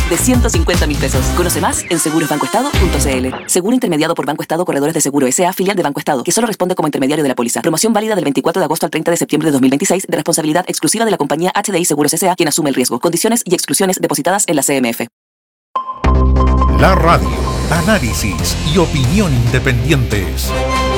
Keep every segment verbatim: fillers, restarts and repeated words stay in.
de ciento cincuenta mil pesos. Conoce más en seguros banco estado punto c l. Seguro intermediado por Banco Estado Corredores de Seguro S A, filial de Banco Estado, que solo responde como intermediario de la póliza. Promoción válida del veinticuatro de agosto al treinta de septiembre de dos mil veintiséis, de responsabilidad exclusiva de la compañía H D I Seguros S A, quien asume el riesgo. Condiciones y exclusiones depositadas en la C M F. La radio, análisis y opinión independientes.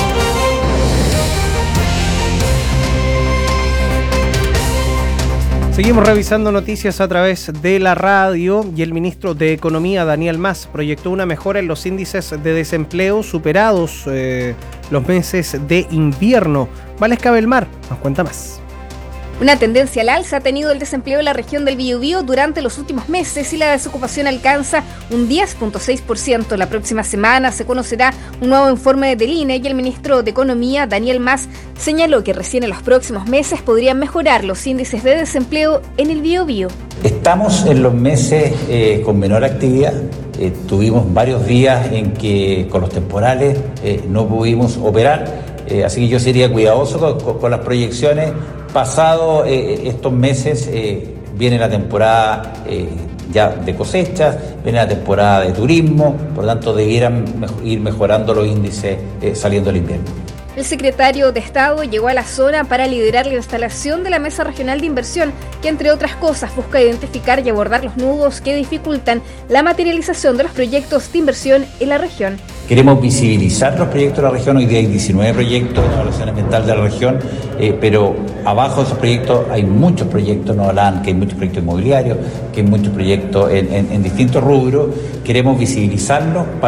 Seguimos revisando noticias a través de la radio y el ministro de Economía, Daniel Mas, proyectó una mejora en los índices de desempleo superados eh, los meses de invierno. Valesca Belmar nos cuenta más. Una tendencia al alza ha tenido el desempleo en la región del Biobío durante los últimos meses y la desocupación alcanza un diez punto seis por ciento. La próxima semana se conocerá un nuevo informe del I N E y el ministro de Economía, Daniel Mas, señaló que recién en los próximos meses podrían mejorar los índices de desempleo en el Biobío. Estamos en los meses eh, con menor actividad. Eh, tuvimos varios días en que con los temporales eh, no pudimos operar, eh, así que yo sería cuidadoso con, con las proyecciones. Pasado eh, estos meses eh, viene la temporada eh, ya de cosechas, viene la temporada de turismo, por lo tanto debieran mejor, ir mejorando los índices eh, saliendo del invierno. El secretario de Estado llegó a la zona para liderar la instalación de la Mesa Regional de Inversión, que entre otras cosas busca identificar y abordar los nudos que dificultan la materialización de los proyectos de inversión en la región. Queremos visibilizar los proyectos de la región. Hoy día hay diecinueve proyectos de evaluación ambiental de la región, eh, pero abajo de esos proyectos hay muchos proyectos, nos hablan que hay muchos proyectos inmobiliarios, que hay muchos proyectos en, en, en distintos rubros. Queremos visibilizarlos para